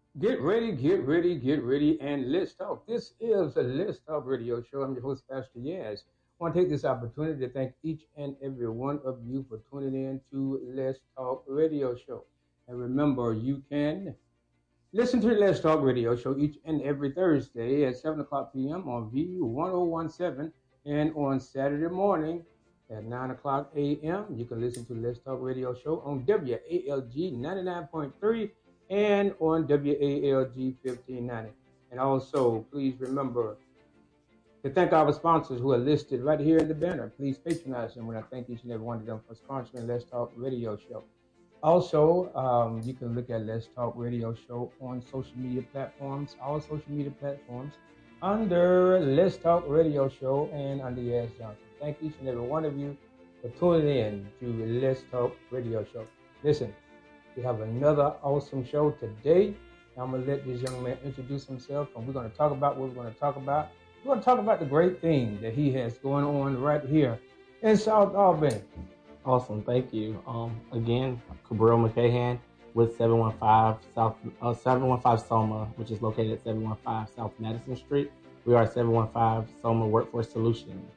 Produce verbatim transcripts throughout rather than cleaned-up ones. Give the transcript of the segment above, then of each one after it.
Get ready, get ready, get ready, and let's talk. This is a Let's Talk radio show. I'm your host, Pastor Yaz. I want to take this opportunity to thank each and every one of you for tuning in to Let's Talk radio show. And remember, you can listen to the Let's Talk radio show each and every Thursday at seven o'clock p m on V ten seventeen and on Saturday morning at nine o'clock a m. You can listen to the Let's Talk radio show on W A L G ninety-nine point three and on W A L G fifteen ninety. And also, please remember to thank our sponsors who are listed right here in the banner. Please patronize them when I thank each and every one of them for sponsoring Let's Talk radio show. Also, um, you can look at Let's Talk Radio Show on social media platforms, all social media platforms, under Let's Talk Radio Show and under Yaz Johnson. Thank each and every one of you for tuning in to Let's Talk Radio Show. Listen, we have another awesome show today. I'm going to let this young man introduce himself, and we're going to talk about what we're going to talk about. We're going to talk about the great thing that he has going on right here in South Albany. Awesome, thank you. Um, again, Cabrillo McCahan with seven one five South uh, seven one five Soma, which is located at seven one five South Madison Street. We are seven one five Soma Workforce Solutions.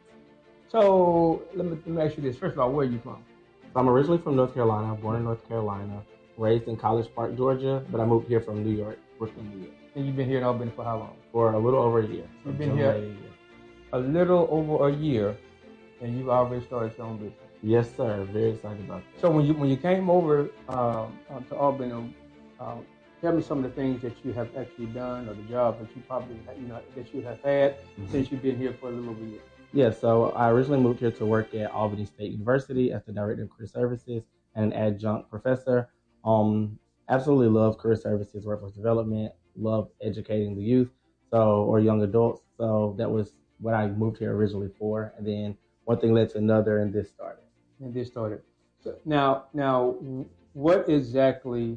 So let me, let me ask you this. First of all, where are you from? So I'm originally from North Carolina, born in North Carolina, raised in College Park, Georgia, but I moved here from New York, Brooklyn, New York. And you've been here in Albany for how long? For a little over a year. So you've been here a, year. a little over a year, and you've already started your own business. Yes, sir. Very excited about that. So when you when you came over um, to Albany, uh, tell me some of the things that you have actually done, or the job that you probably you know that you have had mm-hmm. since you've been here for a little over a year. Yeah. So I originally moved here to work at Albany State University as the director of career services and an adjunct professor. Um, absolutely love career services, workforce development. Love educating the youth, so or young adults. So that was what I moved here originally for, and then one thing led to another, and this started. And this started. So now, now, what exactly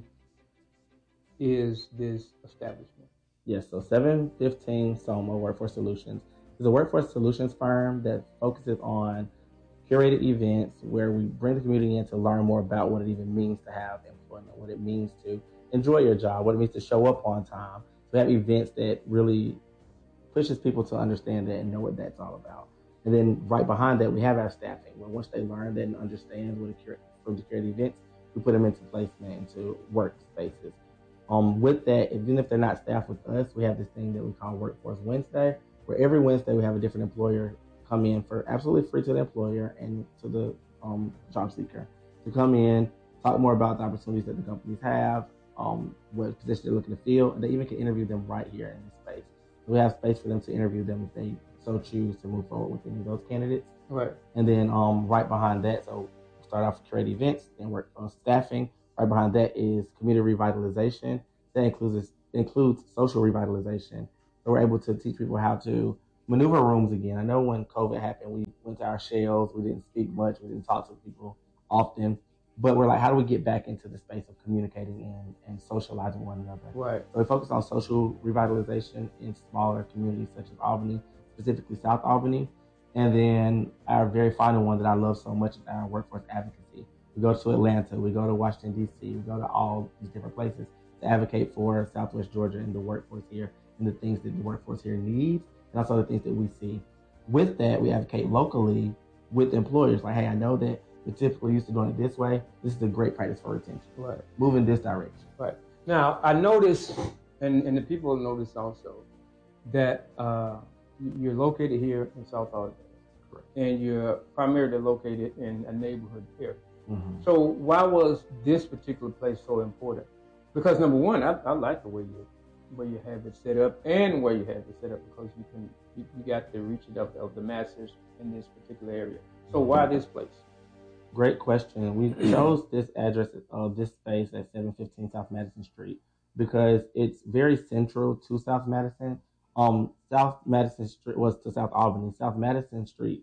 is this establishment? Yes, so seven fifteen Soma Workforce Solutions is a workforce solutions firm that focuses on curated events where we bring the community in to learn more about what it even means to have employment, what it means to enjoy your job, what it means to show up on time. So we have events that really pushes people to understand that and know what that's all about. And then right behind that, we have our staffing, where once they learn that and understand what a from the curated events, we put them into placement, into workspaces. Um, with that, even if they're not staffed with us, we have this thing that we call Workforce Wednesday, where every Wednesday we have a different employer come in for absolutely free to the employer and to the um, job seeker to come in, talk more about the opportunities that the companies have, um, what position they're looking to fill, and they even can interview them right here in this space. So we have space for them to interview them if they so choose to move forward with any of those candidates. Right. And then um, right behind that, so start off with create events, then work on staffing. Right behind that is community revitalization. That includes includes social revitalization. So we're able to teach people how to maneuver rooms again. I know when COVID happened, we went to our shells. We didn't speak much. We didn't talk to people often. But we're like, how do we get back into the space of communicating and, and socializing one another? Right. So we focus on social revitalization in smaller communities such as Albany, specifically South Albany. And then our very final one that I love so much is our workforce advocacy. We go to Atlanta, we go to Washington, D C, we go to all these different places to advocate for Southwest Georgia and the workforce here and the things that the workforce here needs and also the things that we see. With that, we advocate locally with employers. Like, hey, I know that we're typically used to doing it this way. This is a great practice for retention. Right. Move in this direction. Right. Now, I noticed, and, and the people notice also, that uh, you're located here in South Albany. Correct. And you're primarily located in a neighborhood area. Mm-hmm. So why was this particular place so important? Because number one, I, I like the way you where you have it set up and where you have it set up because you can you, you got the reach of, of the masses in this particular area. So why this place? Great question. We chose this address of uh, this space at seven fifteen South Madison Street because it's very central to South Madison. Um, South Madison Street was to South Albany. South Madison Street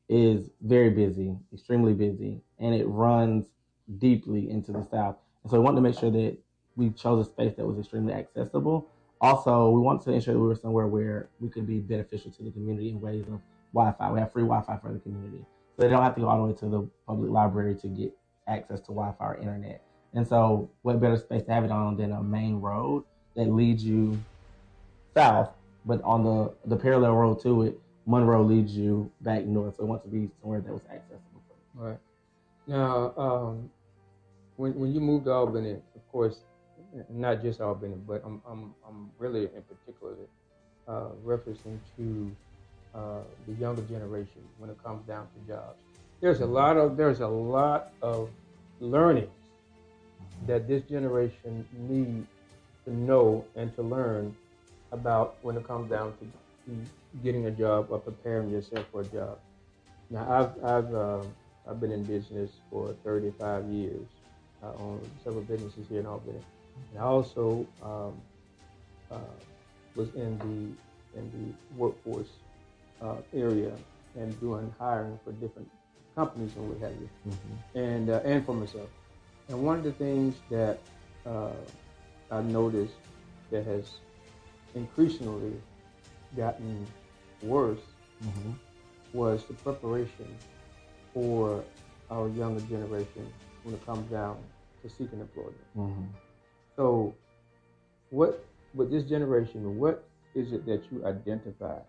is very busy, extremely busy, and it runs deeply into the south. And so we wanted to make sure that we chose a space that was extremely accessible. Also, we wanted to ensure that we were somewhere where we could be beneficial to the community in ways of Wi-Fi. We have free Wi-Fi for the community. So they don't have to go all the way to the public library to get access to Wi-Fi or internet. And so what better space to have it on than a main road that leads you south, but on the, the parallel road to it, Monroe leads you back north. So I want to be somewhere that was accessible for you. Right. Now, um, when when you moved to Albany, of course, not just Albany, but I'm I'm I'm really in particular uh, referencing to uh, the younger generation when it comes down to jobs. There's a lot of there's a lot of learnings that this generation needs to know and to learn about when it comes down to, to getting a job or preparing yourself for a job. Now, I've I've uh, I've been in business for thirty-five years. I own several businesses here in Albany, and I also um, uh, was in the in the workforce uh, area and doing hiring for different companies and what have you, mm-hmm. and uh, and for myself. And one of the things that uh, I noticed that has increasingly gotten worse mm-hmm. was the preparation for our younger generation when it comes down to seeking employment. Mm-hmm. So, what with this generation, what is it that you identify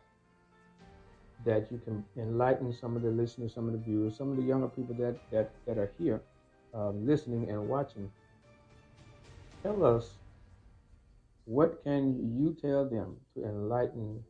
that you can enlighten some of the listeners, some of the viewers, some of the younger people that that, that are here um, listening and watching? Tell us, what can you tell them to enlighten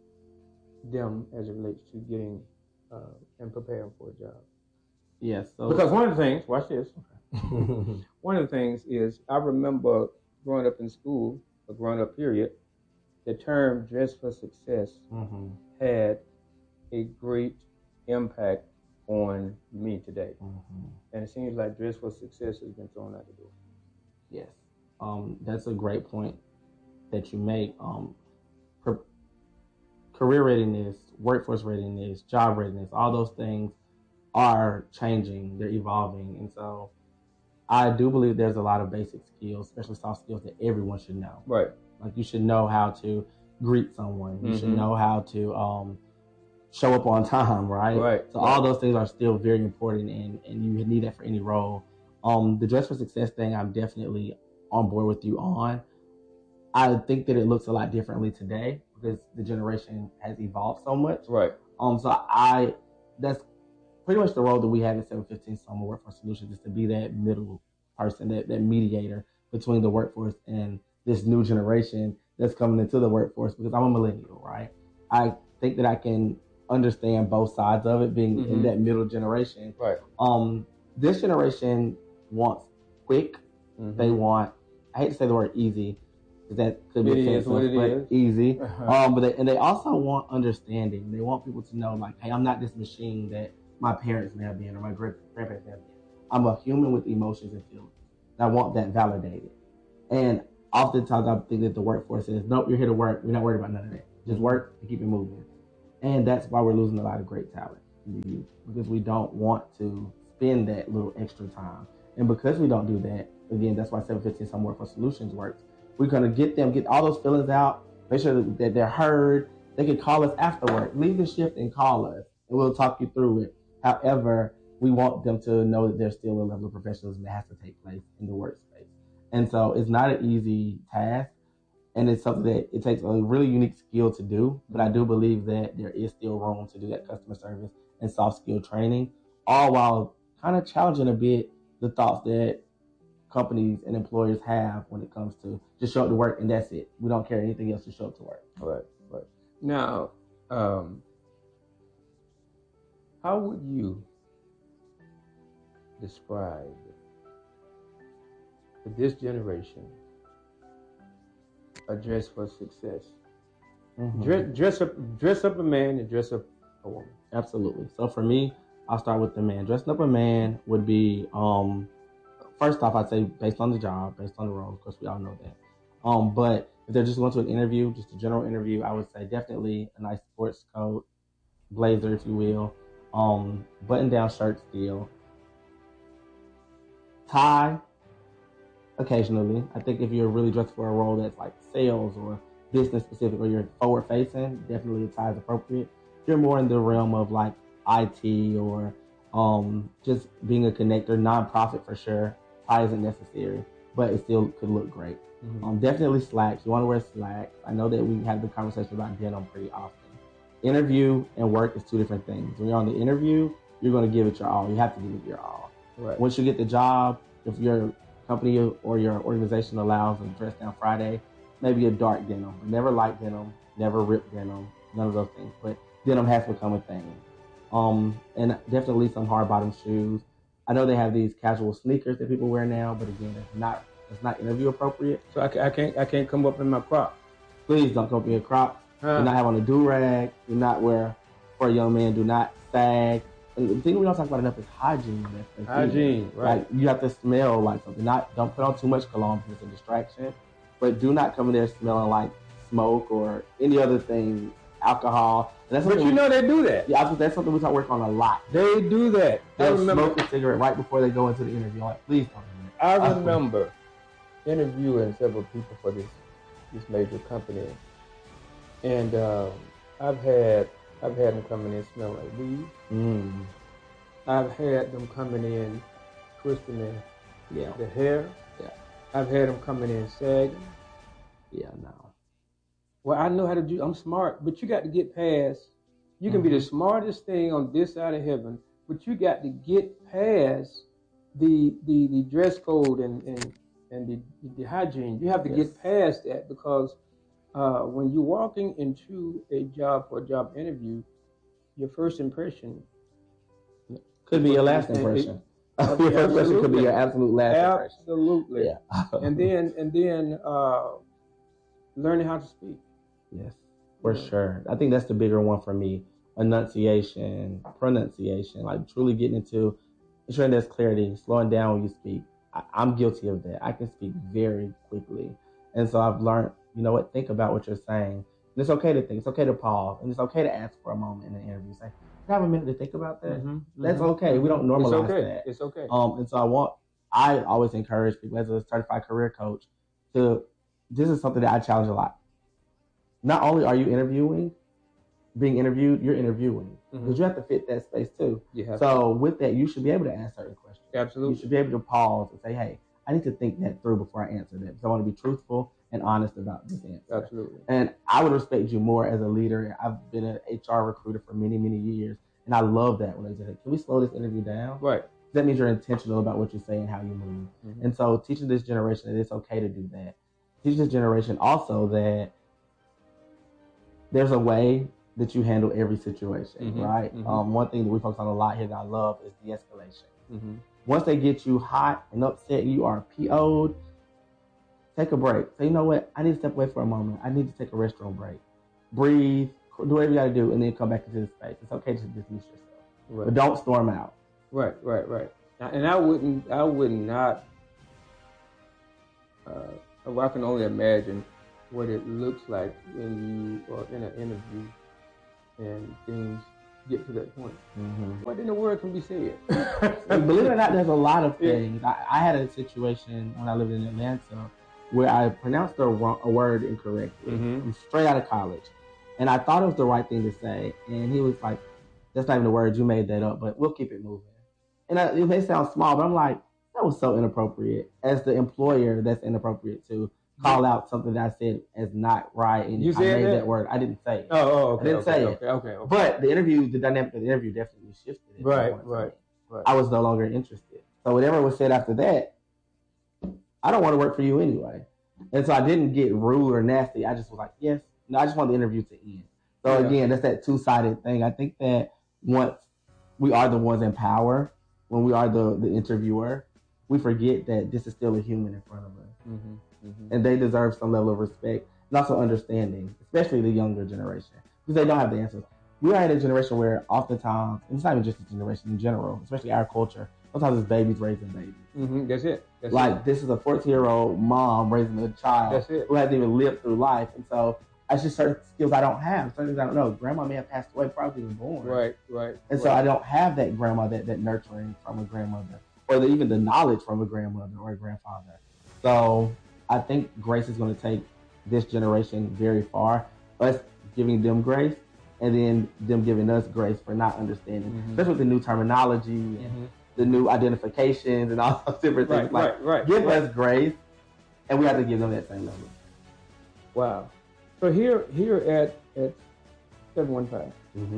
them as it relates to getting uh, and preparing for a job? Yes. So because one of the things, watch this. One of the things is, I remember growing up in school, or growing up period, the term "dress for success" mm-hmm. had a great impact on me today. Mm-hmm. And it seems like dress for success has been thrown out the door. Yes. Um, that's a great point that you make. Um, per- career readiness, workforce readiness, job readiness, all those things are changing, they're evolving. And so I do believe there's a lot of basic skills, especially soft skills, that everyone should know. Right. Like, you should know how to greet someone. You mm-hmm. should know how to um, show up on time, right? Right. So right. all those things are still very important, and, and you need that for any role. Um, the dress for success thing, I'm definitely on board with you on. I think that it looks a lot differently today because the generation has evolved so much. Right. Um. So I, that's pretty much the role that we have at seven fifteen Soma Workforce Solutions, is to be that middle person, that, that mediator between the workforce and this new generation that's coming into the workforce, because I'm a millennial, right? I think that I can understand both sides of it, being mm-hmm. in that middle generation. Right. Um, this generation wants quick. Mm-hmm. They want, I hate to say the word easy, because that could be offensive, what it but is. easy. Uh-huh. Um, but they, and they also want understanding. They want people to know, like, hey, I'm not this machine that my parents may have been or my grandparents may have been. I'm a human with emotions and feelings. And I want that validated. And oftentimes I think that the workforce says, nope, you're here to work. We're not worried about none of that. Just work and keep it moving. And that's why we're losing a lot of great talent in the youth, because we don't want to spend that little extra time. And because we don't do that, again, that's why seven fifteen Soma Workforce Solutions works. We're going to get them, get all those feelings out, make sure that they're heard. They can call us after work. Leave the shift and call us, and we'll talk you through it. However, we want them to know that there's still a level of professionalism that has to take place in the workspace. And so it's not an easy task, and it's something that it takes a really unique skill to do. But I do believe that there is still room to do that customer service and soft skill training, all while kind of challenging a bit the thoughts that companies and employers have when it comes to just show up to work and that's it. We don't care anything else to show up to work. Right, right. Now, um, how would you describe for this generation a dress for success? Mm-hmm. Dress, dress up, dress up a man and dress up a woman. Absolutely. So for me, I'll start with the man. Dressing up a man would be, um, first off, I'd say based on the job, based on the role. Of course, we all know that. Um, but if they're just going to an interview, just a general interview, I would say definitely a nice sports coat, blazer, if you will, um, button-down shirt still, tie occasionally. I think if you're really dressed for a role that's like sales or business specific, or you're forward-facing, definitely a tie is appropriate. If you're more in the realm of like I T or um, just being a connector, nonprofit for sure, tie isn't necessary. but it still could look great. Mm-hmm. Um, definitely slacks. You want to wear slacks. I know that we have the conversation about denim pretty often. Interview and work is two different things. When you're on the interview, you're going to give it your all. You have to give it your all. Right. Once you get the job, if your company or your organization allows a dress down Friday, maybe a dark denim. Never light denim, never ripped denim, none of those things. But denim has become a thing. Um, and definitely some hard bottom shoes. I know they have these casual sneakers that people wear now, but again, it's not it's not interview appropriate. So I, I can't I can't come up in my crop. Please don't come up in your crop. Huh. Do not have on a do-rag. Do not wear, for a young man, do not sag. And the thing we don't talk about enough is hygiene. That's hygiene, right. Like, you have to smell like something. Not Don't put on too much cologne because it's a distraction. But do not come in there smelling like smoke or any other thing, alcohol. And that's but you we, know they do that. Yeah, that's something we talk work on a lot. They do that. They'll smoke a cigarette right before they go into the interview. I'm like, please don't do that. I remember interviewing several people for this this major company. And um, I've had I've had them coming in smelling like weed. Mm. I've had them coming in twisting their, yeah. the hair. Yeah. I've had them coming in sagging. Yeah, no. Well, I know how to do. I'm smart, but you got to get past. You can mm-hmm. be the smartest thing on this side of heaven, but you got to get past the the, the dress code and and and the, the hygiene. You have to yes. get past that because. Uh, when you're walking into a job or a job interview, your first impression could be your last impression. It, your first impression could be your absolute last impression. Absolutely. Yeah. and then and then uh, learning how to speak. Yes, for yeah. sure. I think that's the bigger one for me. Enunciation, pronunciation, like truly getting into ensuring there's clarity, slowing down when you speak. I, I'm guilty of that. I can speak very quickly. And so I've learned, you know what, think about what you're saying. And it's okay to think. It's okay to pause. And it's okay to ask for a moment in an interview. Say, can I have a minute to think about that? Mm-hmm. That's mm-hmm. okay. We don't normalize it's okay. that. It's okay. Um, and so I want, I always encourage people as a certified career coach to, this is something that I challenge a lot. Not only are you interviewing, being interviewed, you're interviewing. Because mm-hmm. you have to fit that space too. You so to. With that, you should be able to ask certain questions. Absolutely. You should be able to pause and say, hey, I need to think that through before I answer that. Because I want to be truthful and honest about this answer. Absolutely. And I would respect you more as a leader. I've been an H R recruiter for many, many years. And I love that when they say, can we slow this interview down? Right. That means you're intentional about what you say and how you move. Mm-hmm. And so teaching this generation that it's okay to do that. Teach this generation also that there's a way that you handle every situation, mm-hmm. right? Mm-hmm. Um, one thing that we focus on a lot here that I love is de-escalation. Mm-hmm. Once they get you hot and upset, you are P O'd, take a break. Say, you know what? I need to step away for a moment. I need to take a restroom break. Breathe, do whatever you got to do, and then come back into the space. It's okay to dismiss yourself. Right. But don't storm out. Right, right, right. And I wouldn't, I would not, uh, I can only imagine what it looks like when you are in an interview and things get to that point. Mm-hmm. What in the world can be said? Believe it or not, there's a lot of things. I, I had a situation when I lived in Atlanta where I pronounced a, wrong, a word incorrectly. Mm-hmm. I'm straight out of college. And I thought it was the right thing to say. And he was like, that's not even the word, you made that up, but we'll keep it moving. And I, it may sound small, but I'm like, that was so inappropriate. As the employer, that's inappropriate too. Call out something that I said as not right, and you I made that? that word. I didn't say it. Oh, oh okay. I didn't okay, say okay, it. Okay, okay, okay. But the interview, the dynamic of the interview definitely shifted. Right, right, right. I was no longer interested. So whatever was said after that, I don't want to work for you anyway. And so I didn't get rude or nasty. I just was like, yes. No, I just want the interview to end. So yeah. Again, that's that two-sided thing. I think that once we are the ones in power, when we are the, the interviewer, we forget that this is still a human in front of us. Mm-hmm. Mm-hmm. And they deserve some level of respect and also understanding, especially the younger generation, because they don't have the answers. We are in a generation where oftentimes, and it's not even just a generation in general, especially our culture, sometimes it's babies raising babies. Mm-hmm. That's it. That's like it. This is a fourteen-year-old mom raising a child That's it. who hasn't even lived through life. And so I just certain skills I don't have, certain things I don't know. Grandma may have passed away before I was even born. Right, right. And right. so I don't have that grandma, that, that nurturing from a grandmother, or the, even the knowledge from a grandmother or a grandfather. So I think grace is going to take this generation very far. Us giving them grace, and then them giving us grace for not understanding, mm-hmm. especially with the new terminology and mm-hmm. the new identifications and all those different things. Right, like, right, right, give right. us grace and we have to give them that same level. Wow. So here here at at seven one five, Mm-hmm.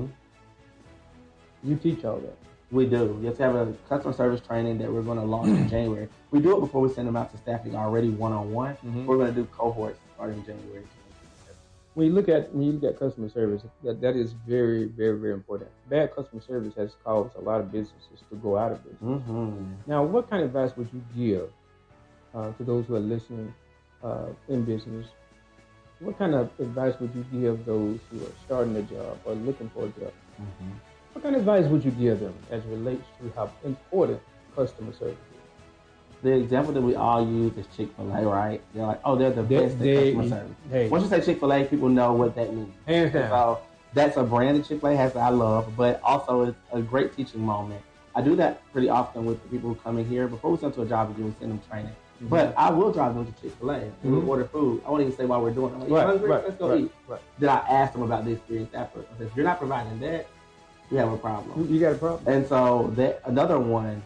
you teach all that. We do. We have to have a customer service training that we're going to launch in January. We do it before we send them out to staffing already one-on-one. Mm-hmm. We're going to do cohorts starting in January. When you look at when you look at customer service, that, that is very, very, very important. Bad customer service has caused a lot of businesses to go out of business. Mm-hmm. Now, what kind of advice would you give uh, to those who are listening uh, in business? What kind of advice would you give those who are starting a job or looking for a job? Mm-hmm. What kind of advice would you give them as it relates to how important customer service is? The example that we all use is Chick-fil-A, right? They're like, oh, they're the They- best they- at customer service. Hey, Once you say Chick-fil-A, people know what that means. hands down. So that's a brand that Chick-fil-A has that I love, but also it's a great teaching moment. I do that pretty often with the people who come in here. Before we send them to a job, we do send them training. Mhm. But I will drive them to Chick-fil-A and Mhm. we'll order food. I won't even say why we're doing it. I'm like, you Right, hungry? right, Let's go right, eat. right. Then I ask them about the experience afterwards. I said, if you're not providing that, we have a problem. You- You got a problem. And so that another one,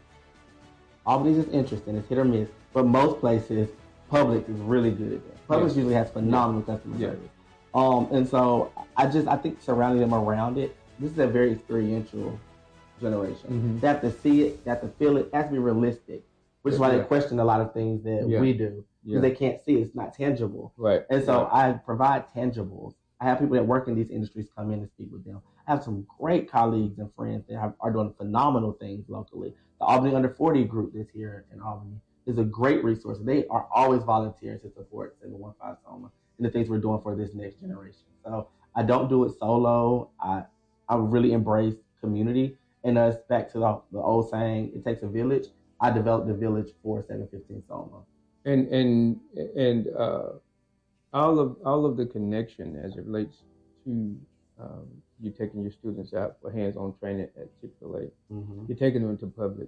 Albany's is interesting. It's hit or miss. But most places, Publix is really good at that. Publix Yes. usually has phenomenal customer Yeah. service. Um, and so I just I think surrounding them around it. This is a very experiential generation. Mhm. They have to see it. They have to feel it. It has to be realistic, which is why Yeah. they question a lot of things that Yeah. we do because Yeah. they can't see it. It's not tangible. Right. And so right. I provide tangibles. I have people that work in these industries come in and speak with them. I have some great colleagues and friends that have, are doing phenomenal things locally. The Albany Under forty group that's here in Albany is a great resource. They are always volunteering to support seven one five Soma and the things we're doing for this next generation. So I don't do it solo. I I really embrace community. And us back to the, the old saying, it takes a village. I developed the village for seven fifteen Soma. and and and uh, all of all of the connection as it relates to um, you taking your students out for hands-on training at Chick-fil-A. Mm-hmm. You're taking them to Publix,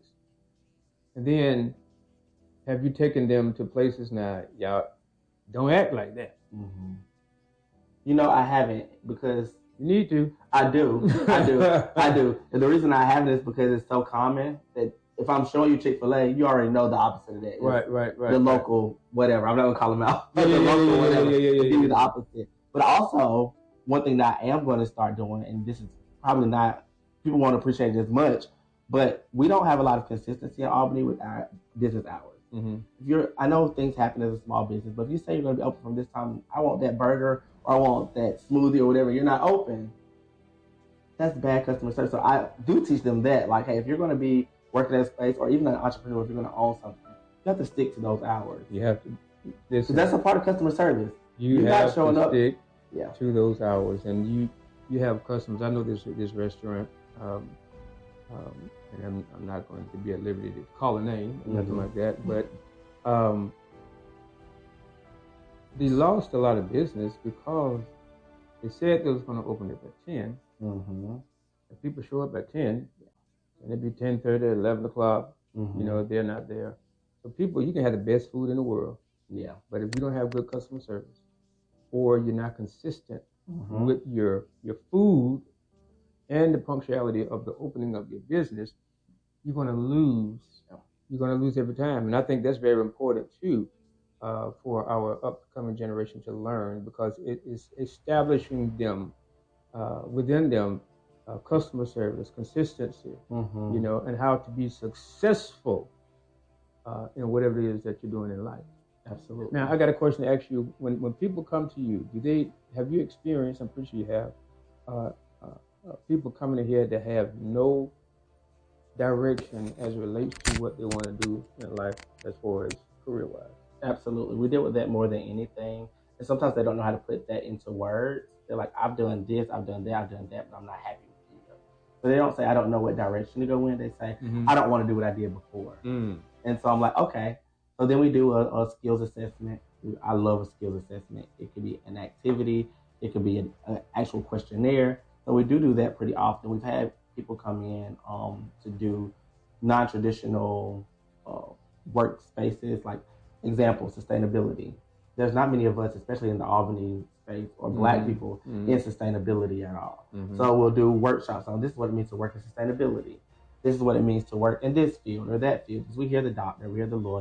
and then have you taken them to places now? Y'all don't act like that. Mm-hmm. You know, I haven't because You need to. I do. I do. I do. And the reason I haven't is because it's so common that if I'm showing you Chick-fil-A, you already know the opposite of that. It's Right, right, right. the right. local whatever. I'm not gonna call them out. Yeah, the yeah, local yeah, yeah, whatever. yeah, yeah, yeah, They give yeah. you the opposite. But also, one thing that I am going to start doing, and this is probably not people won't appreciate it as much, but we don't have a lot of consistency in Albany with our business hours. Mm-hmm. If you're, I know things happen as a small business, but if you say you're going to be open from this time, I want that burger or I want that smoothie or whatever, you're not open. That's bad customer service. So I do teach them that, like, hey, if you're going to be working at a space or even an entrepreneur, if you're going to own something, you have to stick to those hours. You have to. This Because that's a part of customer service. you you're not have showing to up. stick Yeah. to those hours, and you you have customers. I know this this restaurant, um, um, and I'm, I'm not going to be at liberty to call a name, or nothing Mhm. like that, but um, they lost a lot of business because they said they was going to open it at ten. Mm-hmm. If people show up at ten, and it'd be ten thirty, eleven o'clock, Mm-hmm. you know, they're not there. So people, you can have the best food in the world, Yeah. but if you don't have good customer service, or you're not consistent Mm-hmm. with your your food and the punctuality of the opening of your business, you're going to lose. You're going to lose every time, and I think that's very important too uh, for our upcoming generation to learn, because it is establishing them uh, within them uh, customer service, consistency, Mm-hmm. you know, and how to be successful uh, in whatever it is that you're doing in life. Absolutely. Now, I got a question to ask you. When when people come to you, do they have you experienced? I'm pretty sure you have. Uh, uh, uh, people coming in here that have no direction as it relates to what they want to do in life, as far as career wise. Absolutely. We deal with that more than anything. And sometimes they don't know how to put that into words. They're like, I've done this, I've done that, I've done that, but I'm not happy with either. So they don't say, I don't know what direction to go in. They say, Mm-hmm. I don't want to do what I did before. Mm. And so I'm like, okay. So then we do a, a skills assessment. I love a skills assessment. It could be an activity. It could be an, an actual questionnaire. So we do do that pretty often. We've had people come in um, to do non-traditional uh, workspaces, like example, sustainability. There's not many of us, especially in the Albany space, or Black Mhm. people Mhm. in sustainability at all. Mhm. So we'll do workshops on this is what it means to work in sustainability. This is what it means to work in this field or that field. Because we hear the doctor, we hear the lawyer,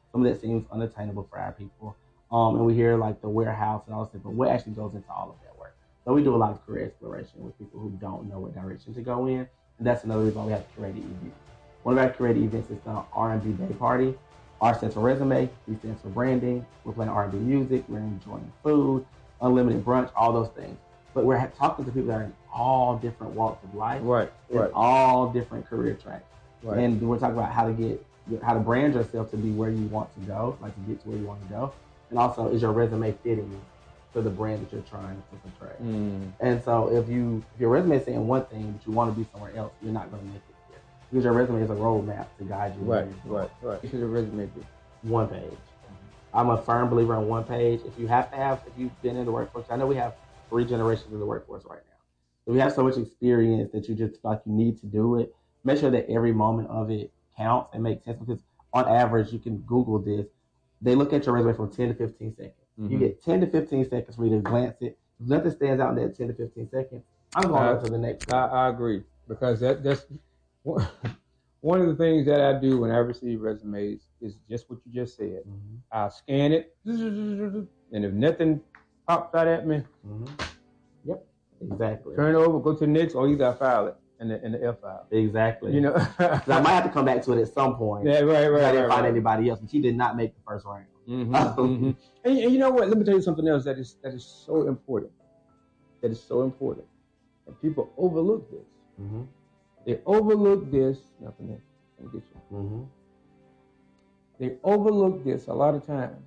some of that seems unattainable for our people. Um, and we hear like the warehouse and all this stuff, but what actually goes into all of that work? So we do a lot of career exploration with people who don't know what direction to go in. And that's another reason why we have curated events. One of our curated events is the R and B Day Party. R stands for resume, B stands for branding. We're playing R and B music, we're enjoying food, unlimited brunch, all those things. But we're talking to people that are in all different walks of life, right, right. all different career tracks. Right. And we're talking about how to get, how to brand yourself to be where you want to go, like to get to where you want to go. And also, is your resume fitting to the brand that you're trying to portray? Mm. And so if you, if your resume is saying one thing, but you want to be somewhere else, you're not going to make it here. Because your resume is a roadmap to guide you. Right, right, right. What should your resume be? One page. Mm-hmm. I'm a firm believer in one page. If you have to have, if you've been in the workforce, I know we have three generations of the workforce right now. So we have so much experience that you just feel like you need to do it. Make sure that every moment of it counts and makes sense, because on average, you can Google this. They look at your resume for ten to fifteen seconds. Mm-hmm. You get ten to fifteen seconds for you to glance it. If nothing stands out in that ten to fifteen seconds, I'm going I, on to the next I, I agree, because that, that's one of the things that I do when I receive resumes is just what you just said. Mm-hmm. I scan it, and if nothing pops out at me, mm-hmm. Yep, exactly. Turn it over, go to the next, or either I file it in the in the F file. Exactly. You know, I might have to come back to it at some point. Yeah, right, right. I didn't right, find right. anybody else, but she did not make the first round. Mm-hmm, mm-hmm. And, and you know what? Let me tell you something else that is that is so important. That is so important, and people overlook this. Mm-hmm. They overlook this. Nothing else. Let me get you. Mm-hmm. They overlook this a lot of times.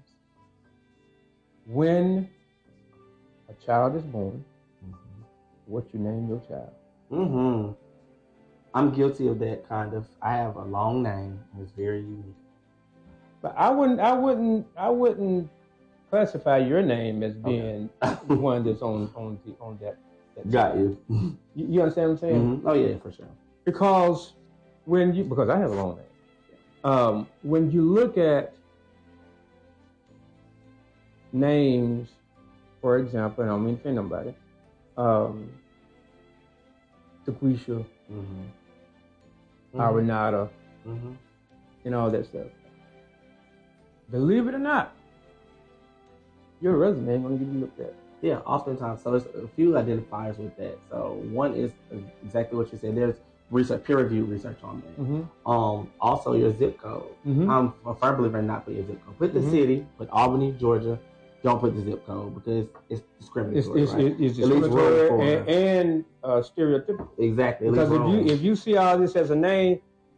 When a child is born, mm-hmm. what you name your child. Mm-hmm. I'm guilty of that kind of. I have a long name, and it's very unique. But I wouldn't, I wouldn't, I wouldn't classify your name as being okay. the one that's on on the on that. that Got you. you. You understand what I'm saying? Mm-hmm. Oh yeah, for sure. Because when you, because I have a long name. Um, when you look at names, for example, and I don't mean to offend nobody, um, Taquisha, mm-hmm. Arenata, mm-hmm. and all that stuff. Believe it or not, your resume ain't going to get you looked at. Yeah, oftentimes. So there's a few identifiers with that. So one is exactly what you said. There's research, peer-reviewed research on that. Mm-hmm. Um, also your zip code. Mm-hmm. I'm a firm believer in not put your zip code. Put the mm-hmm. city, put Albany, Georgia. Don't put the zip code because it's discriminatory. It's, right? it's, it's discriminatory and, and uh, stereotypical. Exactly. Because if you if you see all this as a name,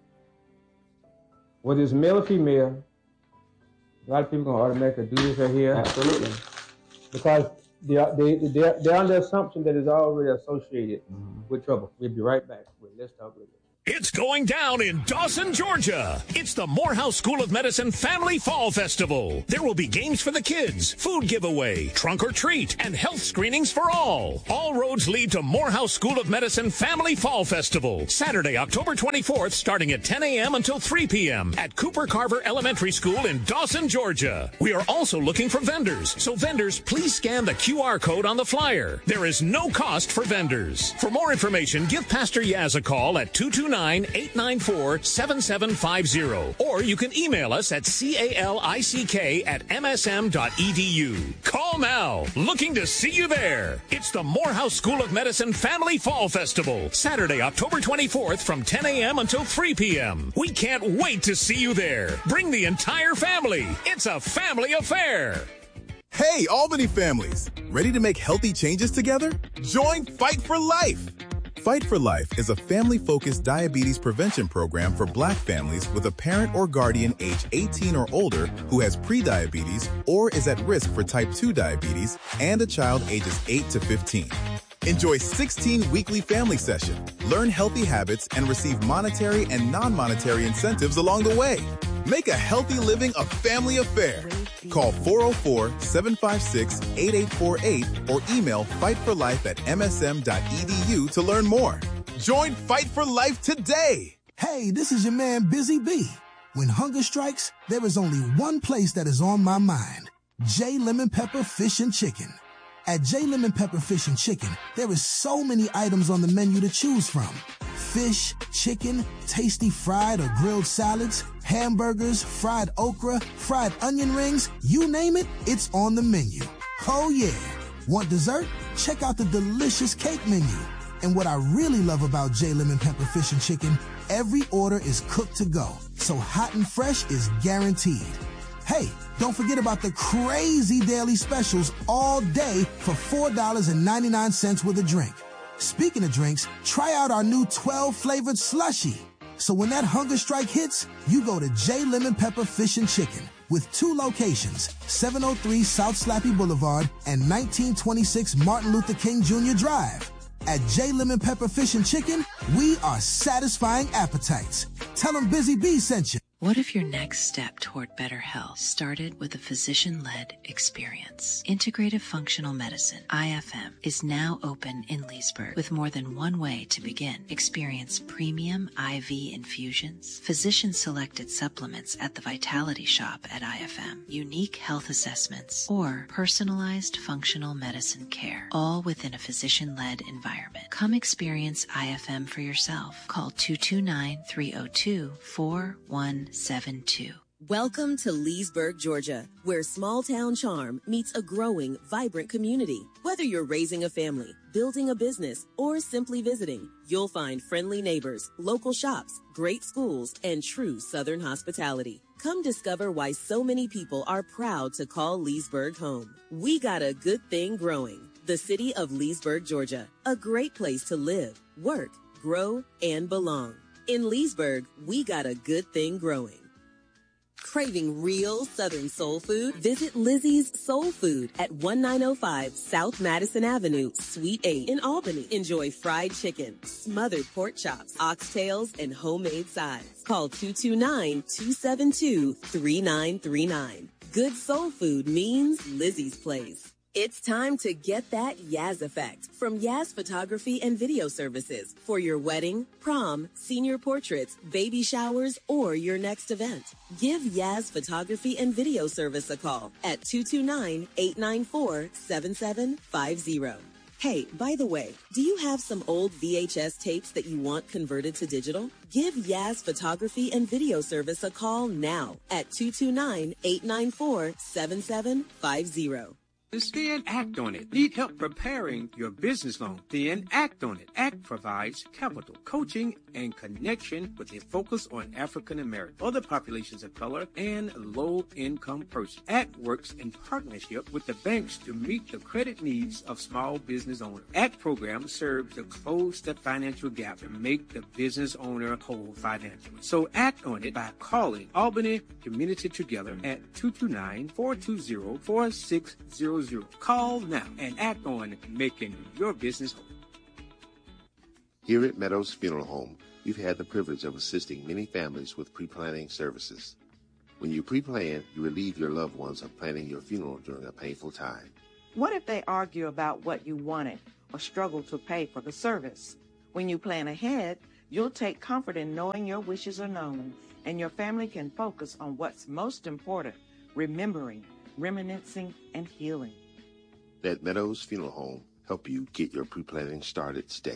whether it's male or female, a lot of people are going to automatically do this right here. Absolutely. Because they are, they, they're, they're under the assumption that it's already associated mm-hmm. with trouble. We'll be right back with Let's Talk Radio. It's going down in Dawson, Georgia. It's the Morehouse School of Medicine Family Fall Festival. There will be games for the kids, food giveaway, trunk or treat, and health screenings for all. All roads lead to Morehouse School of Medicine Family Fall Festival, Saturday, October twenty-fourth, starting at ten a.m. until three p.m. at Cooper Carver Elementary School in Dawson, Georgia. We are also looking for vendors, so vendors, please scan the Q R code on the flyer. There is no cost for vendors. For more information, give Pastor Yaz a call at two two nine, eight nine four, seven seven five zero, or you can email us at calick at m s m dot e d u. Call now. Looking to see you there. It's the Morehouse School of Medicine Family Fall Festival, Saturday, October twenty-fourth from ten a.m. until three p.m. We can't wait to see you there. Bring the entire family. It's a family affair. Hey, Albany families. Ready to make healthy changes together? Join Fight for Life. Fight for Life is a family-focused diabetes prevention program for Black families with a parent or guardian age eighteen or older who has prediabetes or is at risk for type two diabetes and a child ages eight to fifteen. Enjoy sixteen weekly family sessions, learn healthy habits, and receive monetary and non-monetary incentives along the way. Make a healthy living a family affair. Call four oh four, seven five six, eight eight four eight or email fight for life at m s m dot e d u to learn more. Join Fight for Life today. Hey, this is your man Busy B. When hunger strikes, there is only one place that is on my mind. J Lemon Pepper Fish and Chicken. At J Lemon Pepper Fish and Chicken, there is so many items on the menu to choose from. fish, chicken, tasty fried or grilled salads, hamburgers, fried okra, fried onion rings, you name it, it's on the menu. Oh yeah. Want dessert? Check out the delicious cake menu. And what I really love about J Lemon Pepper Fish and Chicken, every order is cooked to go, so hot and fresh is guaranteed. Hey, don't forget about the crazy daily specials all day for four dollars and ninety-nine cents with a drink. Speaking of drinks, try out our new twelve flavored slushie. So when that hunger strike hits, you go to J Lemon Pepper Fish and Chicken with two locations, seven oh three South Slappy Boulevard and nineteen twenty-six Martin Luther King Junior Drive. At J Lemon Pepper Fish and Chicken, we are satisfying appetites. Tell them Busy Bee sent you. What if your next step toward better health started with a physician-led experience? Integrative Functional Medicine, I F M, is now open in Leesburg with more than one way to begin. Experience premium I V infusions, physician-selected supplements at the Vitality Shop at I F M, unique health assessments, or personalized functional medicine care, all within a physician-led environment. Come experience I F M for yourself. Call two two nine, three oh two, four one seven two. Welcome to Leesburg, Georgia, where small-town charm meets a growing, vibrant community. Whether you're raising a family, building a business, or simply visiting, you'll find friendly neighbors, local shops, great schools, and true Southern hospitality. Come discover why so many people are proud to call Leesburg home. We got a good thing growing. The city of Leesburg, Georgia, a great place to live, work, grow, and belong. In Leesburg, we got a good thing growing. Craving real Southern soul food? Visit Lizzie's Soul Food at nineteen oh five South Madison Avenue, Suite eight in Albany. Enjoy fried chicken, smothered pork chops, oxtails, and homemade sides. Call two two nine, two seven two, three nine three nine. Good soul food means Lizzie's Place. It's time to get that Yaz effect from Yaz Photography and Video Services for your wedding, prom, senior portraits, baby showers, or your next event. Give Yaz Photography and Video Service a call at two two nine, eight nine four, seven seven five zero. Hey, by the way, do you have some old V H S tapes that you want converted to digital? Give Yaz Photography and Video Service a call now at two two nine, eight nine four, seven seven five zero. Then act on it. Need help preparing your business loan? Then act on it. ACT provides capital, coaching, and connection with a focus on African American, other populations of color, and low-income persons. ACT works in partnership with the banks to meet the credit needs of small business owners. ACT program serves to close the financial gap and make the business owner whole financially. So act on it by calling Albany Community Together at two two nine, four two zero, four six zero zero. Call now and act on making your business home. Here at Meadows Funeral Home, we've had the privilege of assisting many families with pre-planning services. When you pre-plan, you relieve your loved ones of planning your funeral during a painful time. What if they argue about what you wanted or struggle to pay for the service? When you plan ahead, you'll take comfort in knowing your wishes are known, and your family can focus on what's most important, remembering, reminiscing, and healing. Let Meadows Funeral Home help you get your pre-planning started today.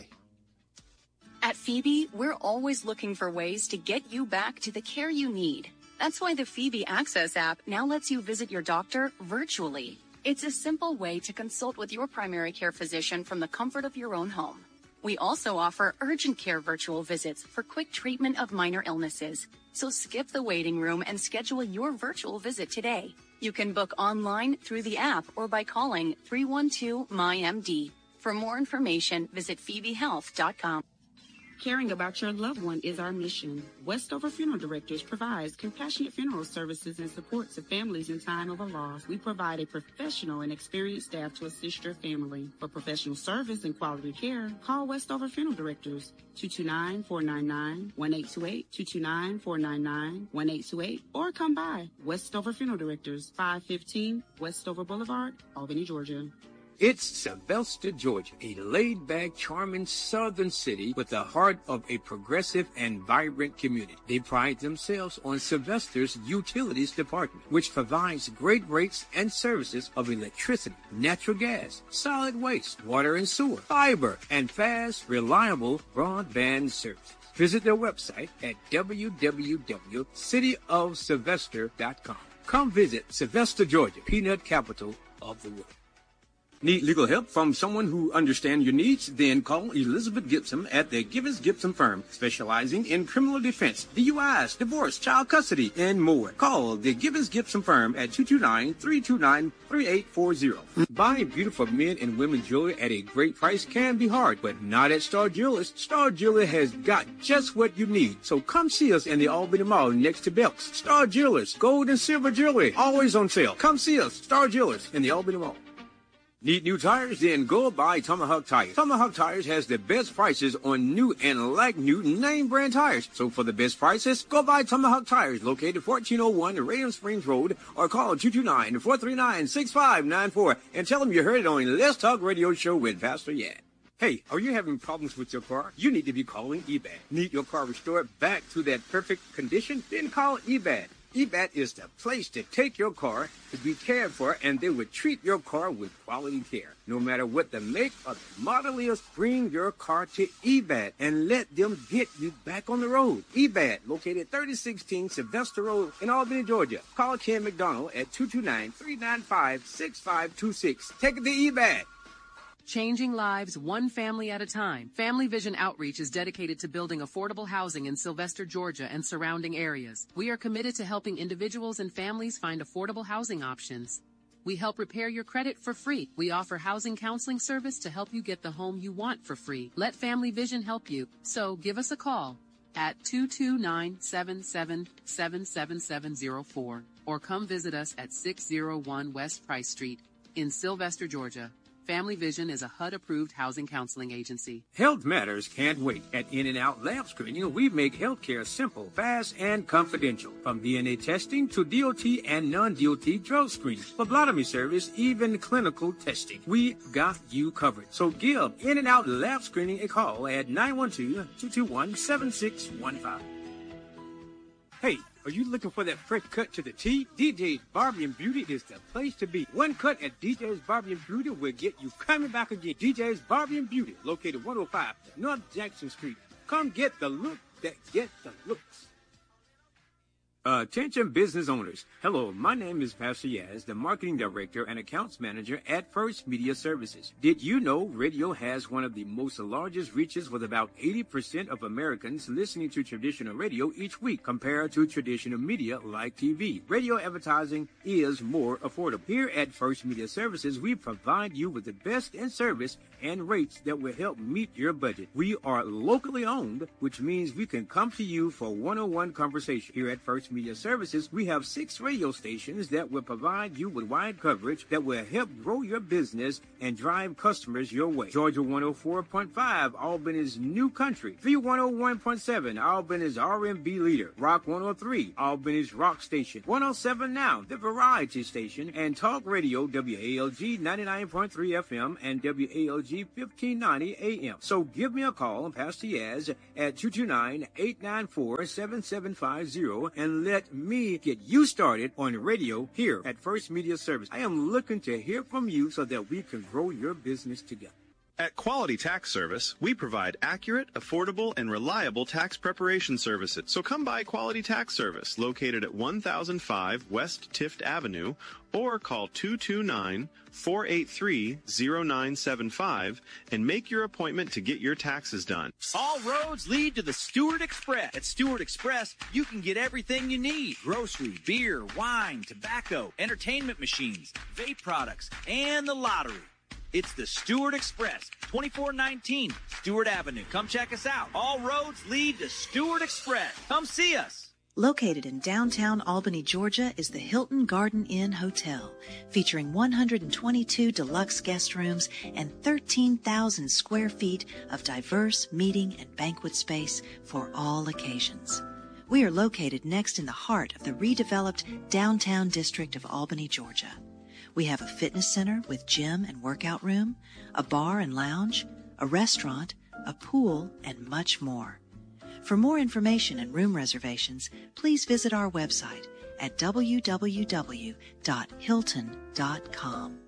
At Phoebe, we're always looking for ways to get you back to the care you need. That's why the Phoebe Access app now lets you visit your doctor virtually. It's a simple way to consult with your primary care physician from the comfort of your own home. We also offer urgent care virtual visits for quick treatment of minor illnesses. So skip the waiting room and schedule your virtual visit today. You can book online through the app or by calling three one two M Y M D. For more information, visit phoebe health dot com. Caring about your loved one is our mission. Westover Funeral Directors provides compassionate funeral services and support to families in time of a loss. We provide a professional and experienced staff to assist your family. For professional service and quality care, call Westover Funeral Directors, two two nine, four nine nine, one eight two eight, two two nine, four nine nine, one eight two eight, or come by Westover Funeral Directors, five fifteen Westover Boulevard, Albany, Georgia. It's Sylvester, Georgia, a laid-back, charming southern city with the heart of a progressive and vibrant community. They pride themselves on Sylvester's utilities department, which provides great rates and services of electricity, natural gas, solid waste, water and sewer, fiber, and fast, reliable broadband services. Visit their website at w w w dot city of sylvester dot com. Come visit Sylvester, Georgia, peanut capital of the world. Need legal help from someone who understands your needs? Then call Elizabeth Gibson at the Givens Gibson firm, specializing in criminal defense, D U Is, divorce, child custody, and more. Call the Givens Gibson firm at two two nine, three two nine, three eight four zero. Buying beautiful men and women jewelry at a great price can be hard, but not at Star Jewelers. Star Jewelry has got just what you need. So come see us in the Albany Mall next to Belk's. Star Jewelers, gold and silver jewelry, always on sale. Come see us, Star Jewelers, in the Albany Mall. Need new tires? Then go buy Tomahawk Tires. Tomahawk Tires has the best prices on new and like new name brand tires. So for the best prices, go buy Tomahawk Tires, located fourteen oh one Radium Springs Road, or call two two nine, four three nine, six five nine four and tell them you heard it on Let's Talk Radio Show with Pastor Yad. Hey, are you having problems with your car? You need to be calling E B A D. Need your car restored back to that perfect condition? Then call E B A D. E B A D is the place to take your car to be cared for, and they will treat your car with quality care. No matter what the make or the model is, bring your car to E B A D and let them get you back on the road. E B A D, located thirty sixteen Sylvester Road in Albany, Georgia. Call Ken McDonald at two two nine, three nine five, six five two six. Take it to E B A D. Changing lives one family at a time. Family Vision Outreach is dedicated to building affordable housing in Sylvester, Georgia and surrounding areas. We are committed to helping individuals and families find affordable housing options. We help repair your credit for free. We offer housing counseling service to help you get the home you want for free. Let Family Vision help you. So give us a call at two two nine, seven seven seven, seven seven zero four or come visit us at six oh one West Price Street in Sylvester, Georgia. Family Vision is a H U D-approved housing counseling agency. Health matters can't wait. At In-N-Out Lab Screening, we make healthcare simple, fast, and confidential. From D N A testing to D O T and non-D O T drug screening, phlebotomy service, even clinical testing. We got you covered. So give In-N-Out Lab Screening a call at nine one two, two two one, seven six one five. Hey, are you looking for that fresh cut to the T? D J's Barbie and Beauty is the place to be. One cut at D J's Barbie and Beauty will get you coming back again. D J's Barbie and Beauty, located one oh five North Jackson Street. Come get the look that gets the looks. Attention business owners. Hello, my name is Pastor Yaz, the Marketing Director and Accounts Manager at First Media Services. Did you know radio has one of the most largest reaches, with about eighty percent of Americans listening to traditional radio each week compared to traditional media like T V? Radio advertising is more affordable. Here at First Media Services, we provide you with the best in service and rates that will help meet your budget. We are locally owned, which means we can come to you for one-on-one conversation. Here at First Media Services, we have six radio stations that will provide you with wide coverage that will help grow your business and drive customers your way. Georgia one oh four point five, Albany's New Country. V one oh one point seven, Albany's R and B leader. Rock one oh three, Albany's rock station. one oh seven Now, the variety station. And Talk Radio, W A L G ninety-nine point three F M and W A L G fifteen ninety A M. So give me a call, Pastor Yaz, at two two nine, eight nine four, seven seven five zero and let me get you started on radio here at First Media Service. I am looking to hear from you so that we can grow your business together. At Quality Tax Service, we provide accurate, affordable, and reliable tax preparation services. So come by Quality Tax Service, located at one thousand five West Tift Avenue, or call two two nine, four eight three, zero nine seven five and make your appointment to get your taxes done. All roads lead to the Stewart Express. At Stewart Express, you can get everything you need. Grocery, beer, wine, tobacco, entertainment machines, vape products, and the lottery. It's the Stewart Express, twenty-four nineteen Stewart Avenue. Come check us out. All roads lead to Stewart Express. Come see us. Located in downtown Albany, Georgia, is the Hilton Garden Inn Hotel, featuring one hundred twenty-two deluxe guest rooms and thirteen thousand square feet of diverse meeting and banquet space for all occasions. We are located next in the heart of the redeveloped downtown district of Albany, Georgia. We have a fitness center with gym and workout room, a bar and lounge, a restaurant, a pool, and much more. For more information and room reservations, please visit our website at w w w dot hilton dot com.